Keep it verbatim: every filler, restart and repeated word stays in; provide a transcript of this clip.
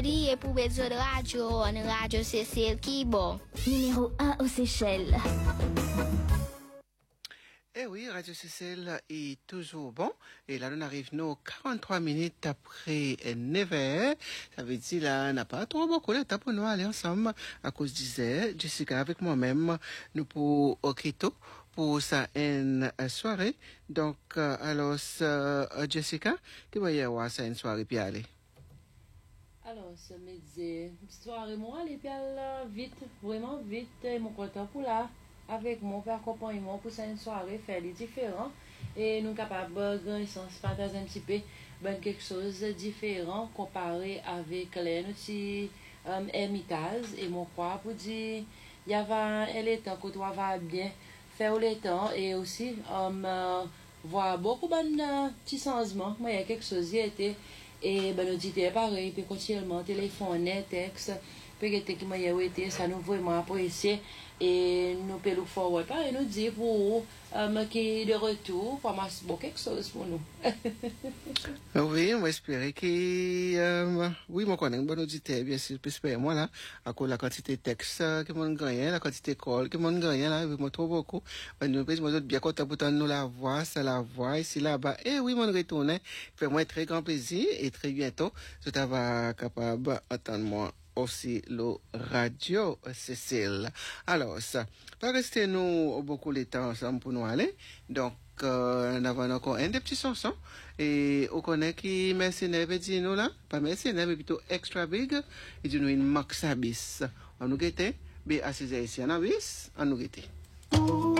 oublier pour besoin de radio, une radio Cécile qui bon. Numéro un aux Seychelles. Eh oui, Radio Cécile est toujours bon. Et là, on arrive nous quarante-trois minutes après neuf heures. Ça veut dire là, on n'a pas trop beaucoup de temps pour nous aller ensemble à cause de Jessica avec moi-même, nous pour Okito pour sa une soirée. Donc, euh, alors, euh, Jessica, qui va y avoir ça une soirée puis aller? Alors, ça me dit, soirée, moi, aller puis aller vite, vraiment vite, et mon content pour là. Avec mon père accompagnement pour ça une soirée faire les différents et nous capables de partager un petit peu ben, quelque chose de différent comparé avec les petits um, ermitages et mon croix pour dire il y avait les temps que tu vas bien faire les temps et aussi um, uh, voir beaucoup de ben, petits changements mais il y a quelque chose qui était et ben nous dit pareil puis continuellement téléphoner texte peut-être que moi été ça nous vraiment apprécier et nous pouvons look forward et nous dire pour um, qui de retour pour masser bon quelque chose pour nous. Oui, on va espérer que euh, oui, moi connais un bon auditeur bien sûr, j'espère moi là à cause de la quantité de texte que mon gagne, la quantité de call que mon gagne là, moi trop beaucoup. Ben nous moi bien content pour nous la voix, ça la voix ici là-bas. Et oui, mon retourne, fait moi très grand plaisir et très bientôt, je va capable attendre moi aussi le radio Cécile. Alors ça, pas rester nous beaucoup de temps ensemble pour nous aller. Donc euh, nous avons encore un des petits chansons et on connaît qui mercenaire veut dire nous là, pas mercenaire mais plutôt extra big. Il dit nous une max abyss. On nous guette, B A C Z ici en abyss, on nous guette.